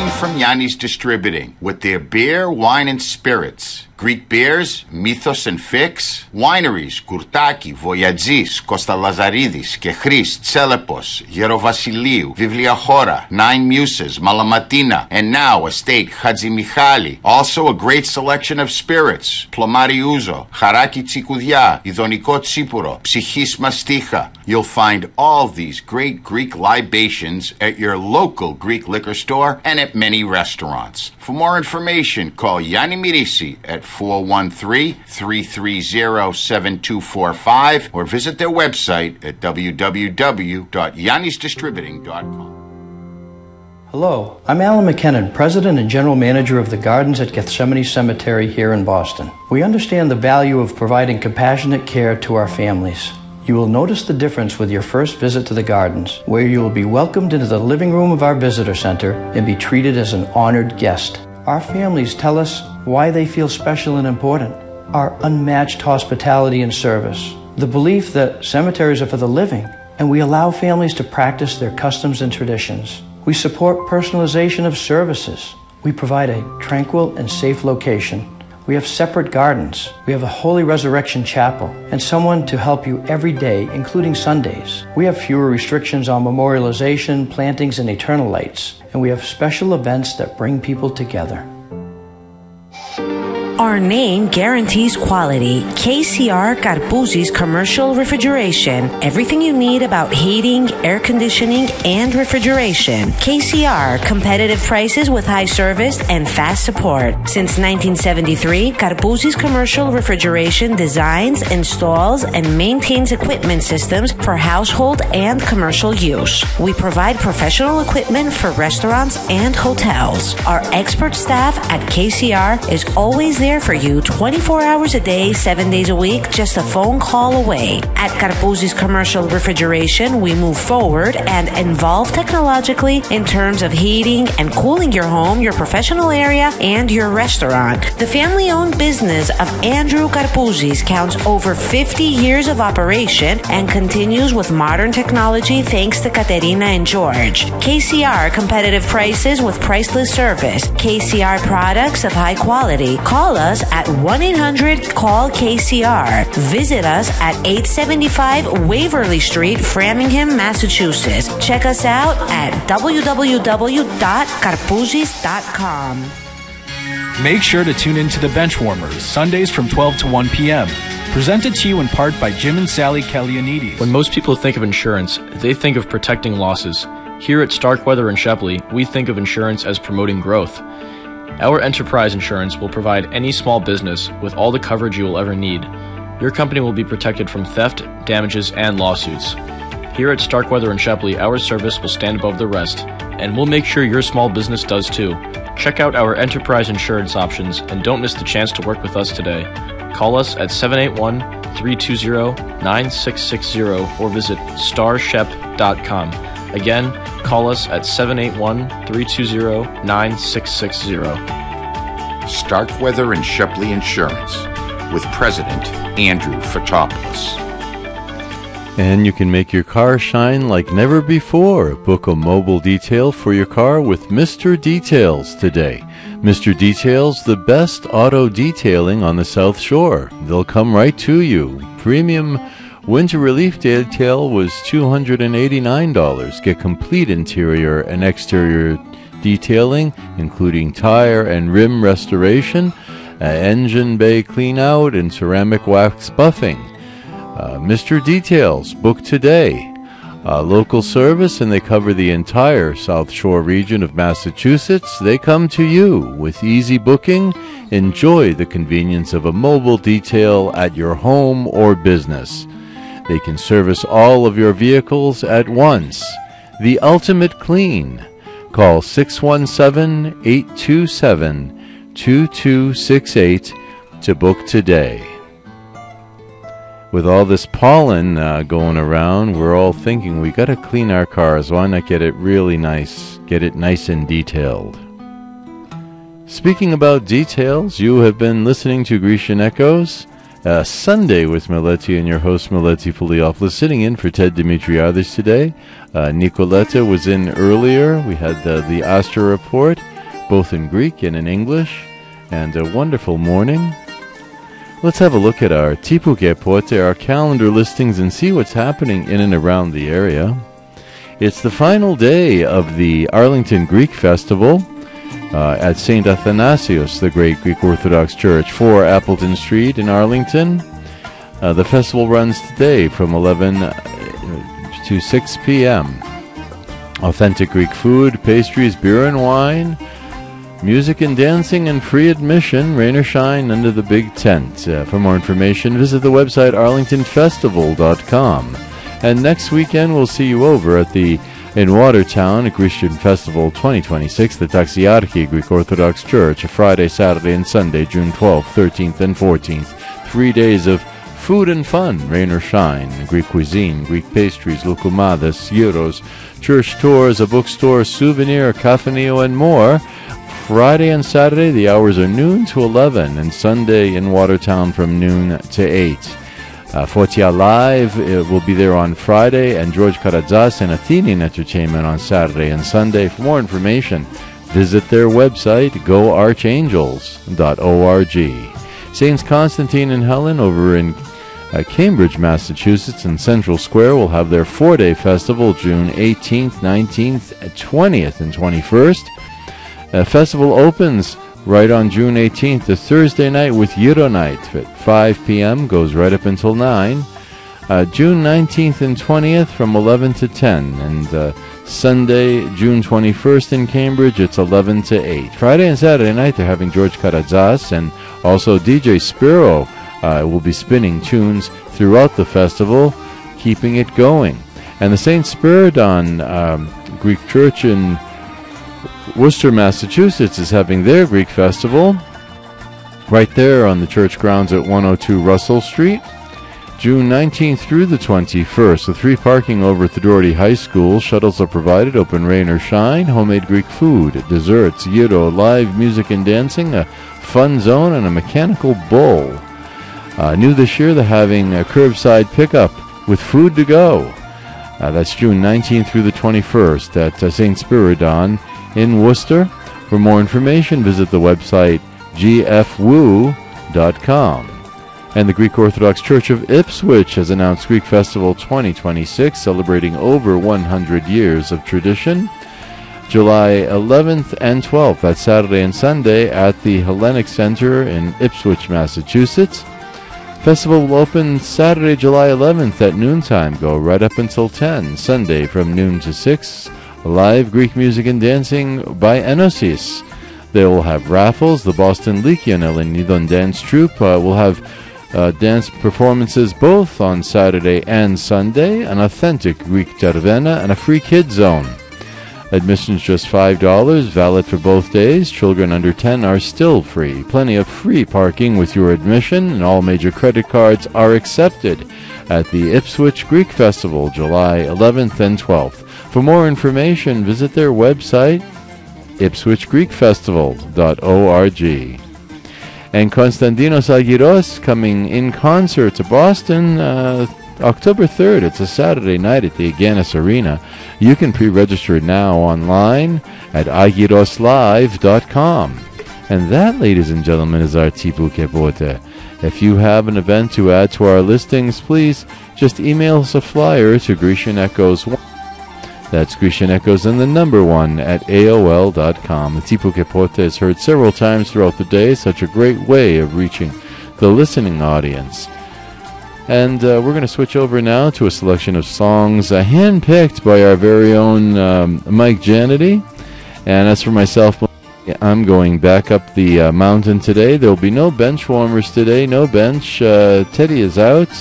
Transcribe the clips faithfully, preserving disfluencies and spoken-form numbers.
from Yanni's Distributing with their beer, wine, and spirits. Greek beers, Mythos and Fix. Wineries, Kourtaki, Voyagis, Costa Lazaridis, Kechris, Tselepos, Gerovasiliou, Vivliachora, Nine Muses, Malamatina, and now Estate Hadzi Michali. Also a great selection of spirits. Plomari Ouzo, Haraki Tsikoudia, Idoniko Tsipuro, Psychis Masticha. You'll find all these great Greek libations at your local Greek liquor store and at many restaurants. For more information, call Yanni Mirisi at four one three, three three zero, seven two four five or visit their website at w w w dot yannis distributing dot com. Hello, I'm Alan McKinnon, President and General Manager of the Gardens at Gethsemane Cemetery here in Boston. We understand the value of providing compassionate care to our families. You will notice the difference with your first visit to the Gardens, where you will be welcomed into the living room of our visitor center and be treated as an honored guest. Our families tell us why they feel special and important. Our unmatched hospitality and service. The belief that cemeteries are for the living, and we allow families to practice their customs and traditions. We support personalization of services. We provide a tranquil and safe location. We have separate gardens. We have a Holy Resurrection Chapel and someone to help you every day, including Sundays. We have fewer restrictions on memorialization, plantings, and eternal lights. And we have special events that bring people together. Our name guarantees quality. K C R Carpuzzi's Commercial Refrigeration. Everything you need about heating, air conditioning, and refrigeration. K C R, competitive prices with high service and fast support. Since nineteen seventy-three, Carpuzzi's Commercial Refrigeration designs, installs, and maintains equipment systems for household and commercial use. We provide professional equipment for restaurants and hotels. Our expert staff at K C R is always there for you twenty-four hours a day, seven days a week, just a phone call away. At Carpuzzi's Commercial Refrigeration, we move forward and involve technologically in terms of heating and cooling your home, your professional area, and your restaurant. The family-owned business of Andrew Carpuzzi's counts over fifty years of operation and continues with modern technology thanks to Katerina and George. K C R, competitive prices with priceless service. K C R products of high quality. Call us at one eight hundred call K C R. Visit us at eight seventy-five Waverly Street, Framingham, Massachusetts. Check us out at w w w dot carpuzzis dot com. Make sure to tune in to the Benchwarmers, Sundays from twelve to one p m Presented to you in part by Jim and Sally Kalianides. When most people think of insurance, they think of protecting losses. Here at Starkweather and Shepley, we think of insurance as promoting growth. Our enterprise insurance will provide any small business with all the coverage you will ever need. Your company will be protected from theft, damages, and lawsuits. Here at Starkweather and Shepley, our service will stand above the rest, and we'll make sure your small business does too. Check out our enterprise insurance options and don't miss the chance to work with us today. Call us at seven eight one, three two zero, nine six six zero or visit star shep dot com. Again, call us at seven eight one, three two zero, nine six six zero. Starkweather and Shepley Insurance with President Andrew Fotopoulos. And you can make your car shine like never before. Book a mobile detail for your car with Mister Details today. Mister Details, the best auto detailing on the South Shore. They'll come right to you. Premium winter relief detail was two hundred eighty-nine dollars. Get complete interior and exterior detailing, including tire and rim restoration, uh, engine bay clean out, and ceramic wax buffing. Uh, Mister Details, book today. Uh, local service, and they cover the entire South Shore region of Massachusetts. They come to you with easy booking. Enjoy the convenience of a mobile detail at your home or business. They can service all of your vehicles at once. The ultimate clean. Call six one seven, eight two seven, two two six eight to book today. With all this pollen uh, going around, we're all thinking we got to clean our cars. Why not get it really nice, get it nice and detailed? Speaking about details, you have been listening to Grecian Echoes. Uh, Sunday with Meleti and your host Meleti Poliopoulos, sitting in for Ted Dimitriadis today. Uh, Nicoletta was in earlier. We had uh, the Astra Report. both in Greek and in English, and a wonderful morning. Let's have a look at our Tipu ke Pote, our calendar listings, and see what's happening in and around the area. It's the final day of the Arlington Greek Festival uh, at Saint Athanasius, the great Greek Orthodox Church, four Appleton Street in Arlington. Uh, the festival runs today from eleven to six p.m. Authentic Greek food, pastries, beer and wine, music and dancing, and free admission, rain or shine, under the big tent. Uh, for more information, visit the website arlington festival dot com. And next weekend, we'll see you over at the in Watertown Christian Festival twenty twenty-six, the Taxiarchi Greek Orthodox Church, Friday, Saturday, and Sunday, June twelfth, thirteenth, and fourteenth. Three days of food and fun, rain or shine, Greek cuisine, Greek pastries, lukumadas, gyros, church tours, a bookstore, souvenir, kafenio, and more. Friday and Saturday, the hours are noon to eleven, and Sunday in Watertown from noon to eight. Uh, Fotia Live it will be there on Friday, and George Karadzas and Athenian Entertainment on Saturday and Sunday. For more information, visit their website, go archangels dot org. Saints Constantine and Helen over in uh, Cambridge, Massachusetts, in Central Square will have their four-day festival June eighteenth, nineteenth, twentieth, and twenty-first. The festival opens right on June eighteenth, the Thursday night, with Euro Night at five p.m., goes right up until nine. Uh, June nineteenth and twentieth from eleven to ten. And uh, Sunday, June twenty-first in Cambridge, it's eleven to eight. Friday and Saturday night, they're having George Karadzas, and also D J Spiro uh, will be spinning tunes throughout the festival, keeping it going. And the Saint Spiridon um, Greek Church in Worcester, Massachusetts is having their Greek festival right there on the church grounds at one oh two Russell Street, June nineteenth through the twenty-first, with free parking over at the Doherty High School. Shuttles are provided, open rain or shine, homemade Greek food, desserts, gyro, live music and dancing, a fun zone, and a mechanical bull. Uh, new this year, they're having a curbside pickup with food to go. Uh, that's June nineteenth through the twenty-first at uh, Saint Spiridon in Worcester. For more information, visit the website g f w dot com. And the Greek Orthodox Church of Ipswich has announced Greek Festival twenty twenty-six, celebrating over one hundred years of tradition. July eleventh and twelfth, that's Saturday and Sunday, at the Hellenic Center in Ipswich, Massachusetts. Festival will open Saturday, July eleventh at noontime, go right up until ten. Sunday from noon to six. Live Greek music and dancing by Enosis. They will have raffles. The Boston Lycian Elenidon Dance Troupe uh, will have uh, dance performances both on Saturday and Sunday, an authentic Greek Tervena, and a free kid zone. Admission's just five dollars, valid for both days. Children under ten are still free. Plenty of free parking with your admission, and all major credit cards are accepted at the Ipswich Greek Festival, July eleventh and twelfth. For more information, visit their website, ipswich greek festival dot org. And Konstantinos Agiros coming in concert to Boston uh, October third. It's a Saturday night at the Agganis Arena. You can pre-register now online at agiros live dot com. And that, ladies and gentlemen, is our Tipu ke Pote. If you have an event to add to our listings, please just email us a flyer to Grecian Echoes one. That's Grecian Echoes and the number one at A O L dot com. The Tipu ke Pote is heard several times throughout the day, such a great way of reaching the listening audience. And uh, we're going to switch over now to a selection of songs uh, hand-picked by our very own um, Mike Janity. And as for myself, I'm going back up the uh, mountain today. There will be no bench warmers today, no bench. Uh, Teddy is out,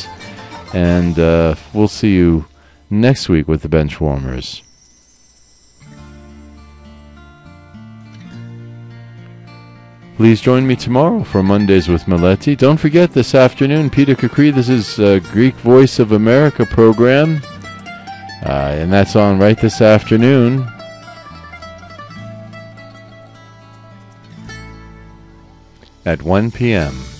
and uh, we'll see you next week with the bench warmers. Please join me tomorrow for Mondays with Maletti. Don't forget, this afternoon, Peter Kukri, this is uh, Greek Voice of America program, uh, and that's on right this afternoon. At one p.m.